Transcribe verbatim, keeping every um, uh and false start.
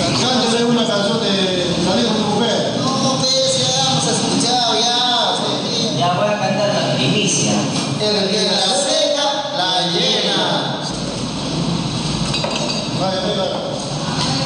Cántale una canción de Salir con tu mujer. No, pues ya hemos escuchado, ya. Ya voy a cantar la primicia. ¿Qué, qué,